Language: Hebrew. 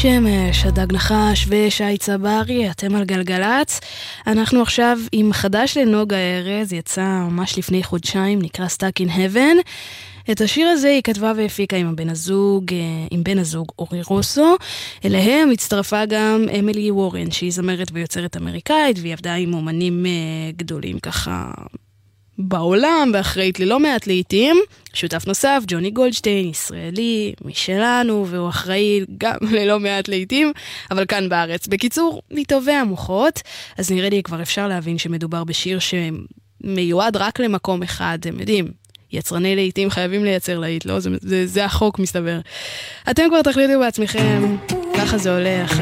שמש, הדג נחש ושי צברי, אתם על גלגלץ. אנחנו עכשיו עם חדש לנוגה ארז, יצא ממש לפני חודשיים, נקרא Stuck in Heaven. את השיר הזה היא כתבה והפיקה עם בן הזוג אורי רוסו. אליהם הצטרפה גם אמילי וורן, שהיא זמרת ויוצרת אמריקאית, והיא עבדה עם אומנים גדולים ככה בעולם, ואחראית ללא מעט לעיתים. שותף נוסף, ג'וני גולדשטיין, ישראלי, משלנו, והוא אחראי גם ללא מעט לעיתים, אבל כאן בארץ. בקיצור, מטובי המוחות, אז נראה לי כבר אפשר להבין שמדובר בשיר שמיועד רק למקום אחד, אתם יודעים, יצרני לעיתים חייבים לייצר לעית, לא? זה החוק מסתבר. אתם כבר תחליטו בעצמכם, ככה זה הולך.